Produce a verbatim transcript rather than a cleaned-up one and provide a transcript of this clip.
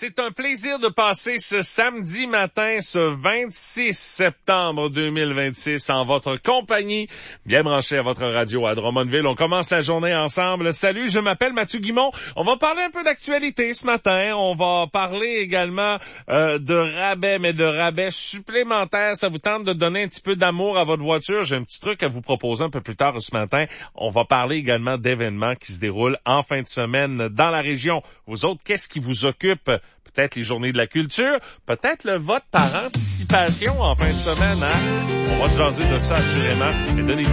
C'est un plaisir de passer ce samedi matin, ce vingt-six septembre deux mille vingt-six, en votre compagnie, bien branché à votre radio à Drummondville. On commence la journée ensemble. Salut, je m'appelle Mathieu Guimont. On va parler un peu d'actualité ce matin. On va parler également euh, de rabais, mais de rabais supplémentaires. Ça vous tente de donner un petit peu d'amour à votre voiture? J'ai un petit truc à vous proposer un peu plus tard ce matin. On va parler également d'événements qui se déroulent en fin de semaine dans la région. Vous autres, qu'est-ce qui vous occupe? Peut-être les journées de la culture, peut-être le vote par anticipation en fin de semaine, hein? On va jaser de ça assurément et donner